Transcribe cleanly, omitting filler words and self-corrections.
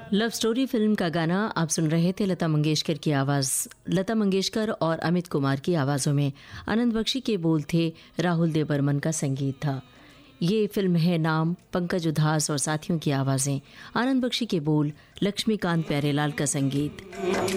Love story film का गाना आप सुन रहे थे लता मंगेशकर की आवाज़। लता मंगेशकर और अमित कुमार की आवाज़ों में आनंद बख्शी के बोल थे, राहुल देव बर्मन का संगीत था। ये फिल्म है नाम, पंकज उधास और साथियों की आवाज़ें, आनंद बख्शी के बोल, लक्ष्मीकांत प्यारेलाल का संगीत।